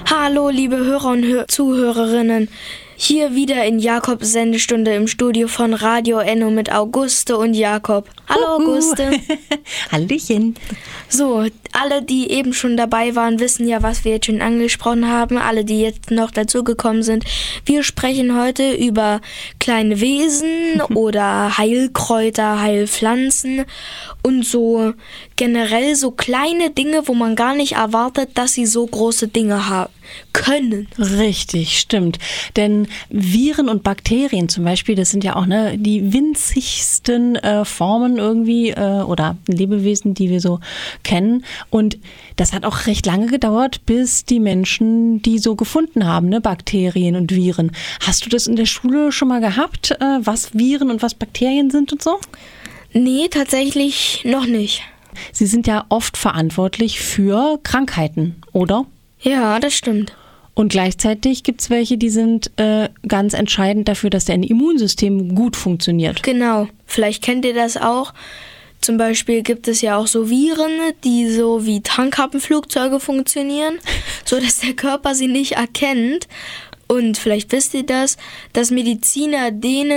Hallo, liebe Hörer und Zuhörerinnen. Hier wieder in Jakobs Sendestunde im Studio von Radio Enno mit Auguste und Jakob. Hallo Auguste. Hallöchen. So, alle, die eben schon dabei waren, wissen ja, was wir jetzt schon angesprochen haben. Alle, die jetzt noch dazugekommen sind. Wir sprechen heute über kleine Wesen oder Heilkräuter, Heilpflanzen und so generell so kleine Dinge, wo man gar nicht erwartet, dass sie so große Dinge haben können. Richtig, stimmt. Denn Viren und Bakterien zum Beispiel, das sind ja auch die winzigsten Formen irgendwie oder Lebewesen, die wir so kennen. Und das hat auch recht lange gedauert, bis die Menschen die so gefunden haben, Bakterien und Viren. Hast du das in der Schule schon mal gehabt, was Viren und was Bakterien sind und so? Nee, tatsächlich noch nicht. Sie sind ja oft verantwortlich für Krankheiten, oder? Ja, das stimmt. Und gleichzeitig gibt es welche, die sind ganz entscheidend dafür, dass dein Immunsystem gut funktioniert. Genau. Vielleicht kennt ihr das auch. Zum Beispiel gibt es ja auch so Viren, die so wie Tankappenflugzeuge funktionieren, so dass der Körper sie nicht erkennt. Und vielleicht wisst ihr das, dass Mediziner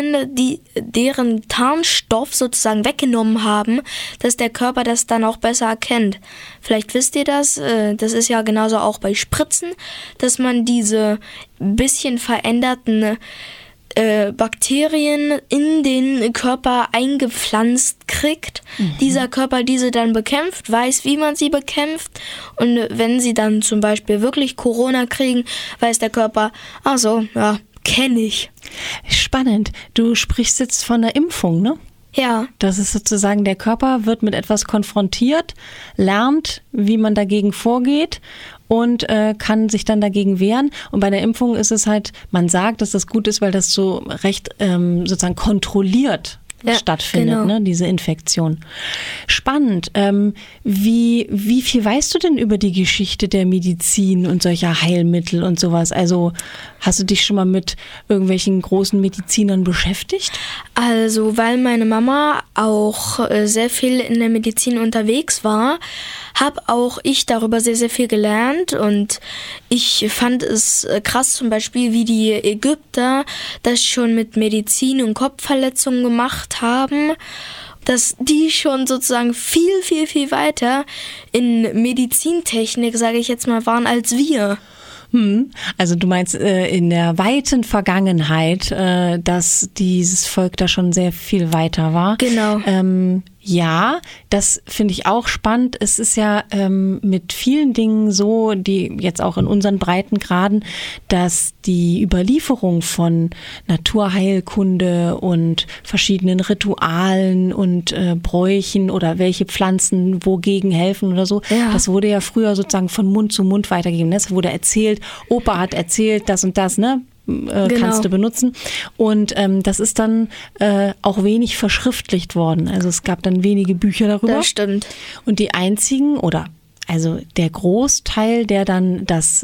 deren Tarnstoff sozusagen weggenommen haben, dass der Körper das dann auch besser erkennt. Vielleicht wisst ihr das, das ist ja genauso auch bei Spritzen, dass man diese bisschen veränderten Bakterien in den Körper eingepflanzt kriegt. Dieser Körper diese dann bekämpft, weiß, wie man sie bekämpft. Und wenn sie dann zum Beispiel wirklich Corona kriegen, weiß der Körper, ach so, ja, kenne ich. Spannend. Du sprichst jetzt von der Impfung, ne? Ja. Das ist sozusagen, der Körper wird mit etwas konfrontiert, lernt, wie man dagegen vorgeht und kann sich dann dagegen wehren. Und bei der Impfung ist es halt, man sagt, dass das gut ist, weil das so recht sozusagen kontrolliert stattfindet, genau. Diese Infektion. Spannend. Wie viel weißt du denn über die Geschichte der Medizin und solcher Heilmittel und sowas? Also hast du dich schon mal mit irgendwelchen großen Medizinern beschäftigt? Also, weil meine Mama auch sehr viel in der Medizin unterwegs war, habe auch ich darüber sehr, sehr viel gelernt und ich fand es krass zum Beispiel, wie die Ägypter das schon mit Medizin und Kopfverletzungen gemacht haben, dass die schon sozusagen viel, viel, viel weiter in Medizintechnik, sage ich jetzt mal, waren als wir. Also du meinst in der weiten Vergangenheit, dass dieses Volk da schon sehr viel weiter war. Genau. Ja, das finde ich auch spannend. Es ist ja mit vielen Dingen so, die jetzt auch in unseren Breitengraden, dass die Überlieferung von Naturheilkunde und verschiedenen Ritualen und Bräuchen oder welche Pflanzen wogegen helfen oder so, das wurde ja früher sozusagen von Mund zu Mund weitergegeben. Es wurde erzählt, Opa hat erzählt, das und das, kannst du benutzen. Und das ist dann auch wenig verschriftlicht worden. Also es gab dann wenige Bücher darüber. Das stimmt. Und die einzigen also der Großteil, der dann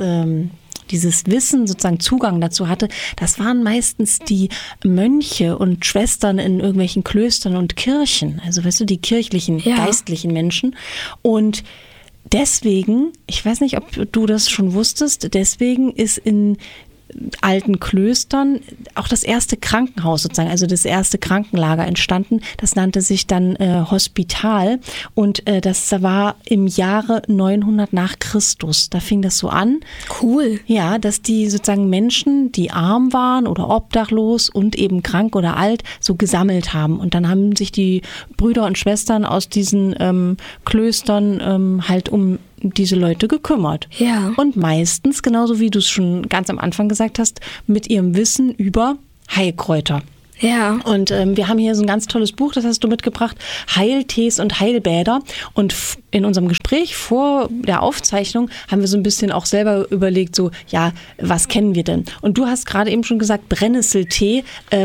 dieses Wissen, sozusagen Zugang dazu hatte, das waren meistens die Mönche und Schwestern in irgendwelchen Klöstern und Kirchen. Also weißt du, die kirchlichen, geistlichen Menschen. Und deswegen, ich weiß nicht, ob du das schon wusstest, deswegen ist in alten Klöstern auch das erste Krankenhaus sozusagen, also das erste Krankenlager entstanden. Das nannte sich dann Hospital und das war im Jahre 900 nach Christus. Da fing das so an. Cool. Ja, dass die sozusagen Menschen, die arm waren oder obdachlos und eben krank oder alt, so gesammelt haben. Und dann haben sich die Brüder und Schwestern aus diesen Klöstern halt um diese Leute gekümmert. Ja. Und meistens, genauso wie du es schon ganz am Anfang gesagt hast, mit ihrem Wissen über Heilkräuter. Ja. Und wir haben hier so ein ganz tolles Buch, das hast du mitgebracht, Heiltees und Heilbäder. Und in unserem Gespräch vor der Aufzeichnung haben wir so ein bisschen auch selber überlegt, so, ja, was kennen wir denn? Und du hast gerade eben schon gesagt, Brennnesseltee,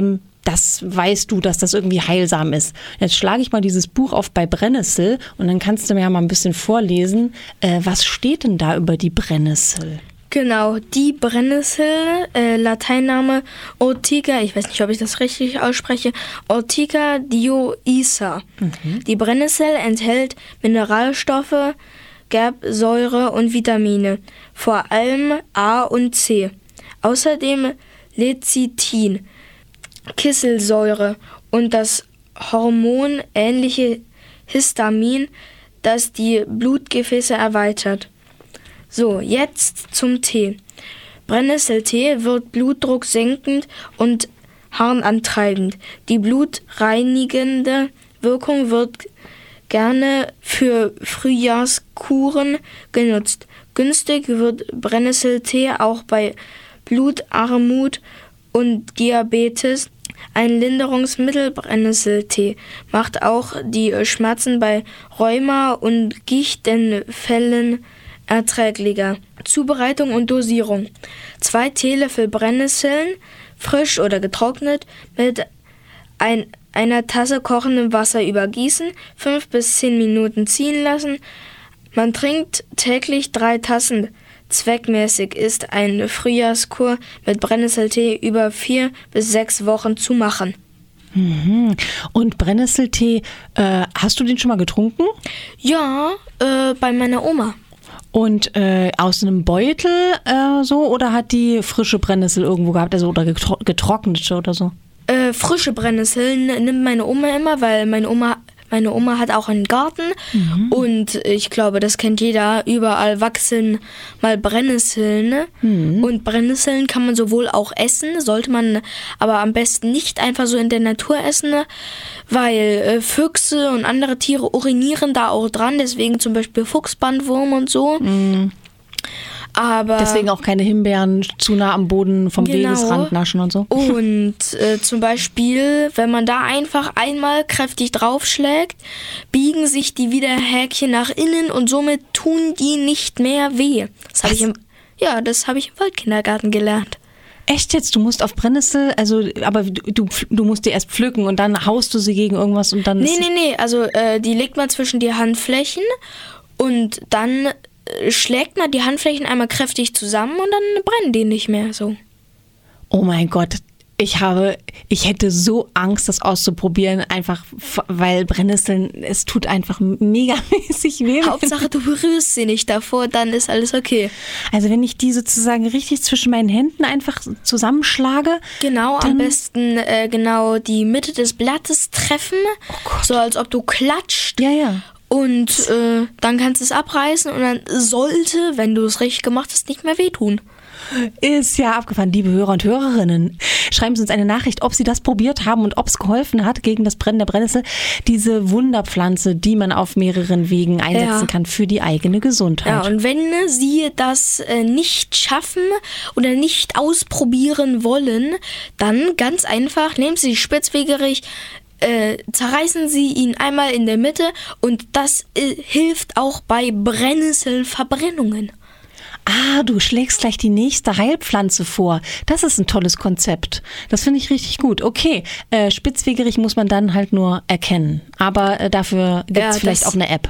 das weißt du, dass das irgendwie heilsam ist. Jetzt schlage ich mal dieses Buch auf bei Brennnessel und dann kannst du mir ja mal ein bisschen vorlesen. Was steht denn da über die Brennnessel? Genau, die Brennnessel, Lateinname Urtica, ich weiß nicht, ob ich das richtig ausspreche, Urtica dioica. Die Brennnessel enthält Mineralstoffe Gerbsäure und Vitamine, vor allem A und C. Außerdem Lecithin, Kieselsäure und das hormonähnliche Histamin, das die Blutgefäße erweitert. So, jetzt zum Tee. Brennnesseltee wird Blutdruck senkend und harnantreibend. Die blutreinigende Wirkung wird gerne für Frühjahrskuren genutzt. Günstig wird Brennnesseltee auch bei Blutarmut und Diabetes. Ein Linderungsmittel Brennnesseltee macht auch die Schmerzen bei Rheuma und Gichtenfällen erträglicher. Zubereitung und Dosierung. 2 Teelöffel Brennnesseln, frisch oder getrocknet, mit einer Tasse kochendem Wasser übergießen, 5 bis 10 Minuten ziehen lassen. Man trinkt täglich 3 Tassen. Zweckmäßig ist eine Frühjahrskur mit Brennnesseltee über 4 bis 6 Wochen zu machen. Und Brennnesseltee, hast du den schon mal getrunken? Ja, bei meiner Oma. Und aus einem Beutel so, oder hat die frische Brennnessel irgendwo gehabt, also oder getrocknete oder so? Frische Brennnesseln nimmt meine Oma immer, weil meine Oma hat auch einen Garten und ich glaube, das kennt jeder, überall wachsen mal Brennnesseln und Brennnesseln kann man sowohl auch essen, sollte man aber am besten nicht einfach so in der Natur essen, weil Füchse und andere Tiere urinieren da auch dran, deswegen zum Beispiel Fuchsbandwurm und so. Aber deswegen auch keine Himbeeren zu nah am Boden vom Wegesrand naschen und so. Und zum Beispiel, wenn man da einfach einmal kräftig draufschlägt, biegen sich die Widerhäkchen nach innen und somit tun die nicht mehr weh. Das habe ich im Waldkindergarten gelernt. Echt jetzt? Du musst auf Brennnessel, aber du musst die erst pflücken und dann haust du sie gegen irgendwas und dann... Nee, also die legt man zwischen die Handflächen und dann schlägt man die Handflächen einmal kräftig zusammen und dann brennen die nicht mehr so. Oh mein Gott, ich hätte so Angst, das auszuprobieren, einfach weil Brennnesseln, es tut einfach megamäßig weh. Hauptsache, du berührst sie nicht davor, dann ist alles okay. Also wenn ich die sozusagen richtig zwischen meinen Händen einfach zusammenschlage. Genau, am besten genau die Mitte des Blattes treffen, so als ob du klatscht. Ja. Und dann kannst du es abreißen und dann sollte, wenn du es richtig gemacht hast, nicht mehr wehtun. Ist ja abgefahren, liebe Hörer und Hörerinnen. Schreiben Sie uns eine Nachricht, ob Sie das probiert haben und ob es geholfen hat gegen das Brennen der Brennnessel. Diese Wunderpflanze, die man auf mehreren Wegen einsetzen kann für die eigene Gesundheit. Ja, und wenn Sie das nicht schaffen oder nicht ausprobieren wollen, dann ganz einfach, nehmen Sie Spitzwegerich, zerreißen Sie ihn einmal in der Mitte und das hilft auch bei Brennnesselverbrennungen. Du schlägst gleich die nächste Heilpflanze vor. Das ist ein tolles Konzept. Das finde ich richtig gut. Okay, Spitzwegerich muss man dann halt nur erkennen. Aber dafür gibt es vielleicht auch eine App.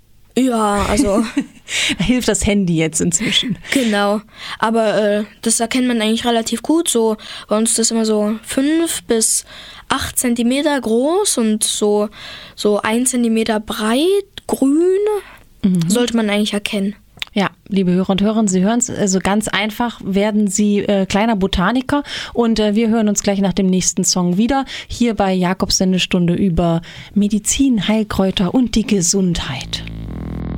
Ja, also... Da hilft das Handy jetzt inzwischen. Genau, aber das erkennt man eigentlich relativ gut. So bei uns ist das immer so 5 bis 8 Zentimeter groß und so 1 Zentimeter breit, grün, sollte man eigentlich erkennen. Ja, liebe Hörer und Hörerinnen, Sie hören es, also ganz einfach werden Sie kleiner Botaniker und wir hören uns gleich nach dem nächsten Song wieder, hier bei Jakobs Sendestunde über Medizin, Heilkräuter und die Gesundheit.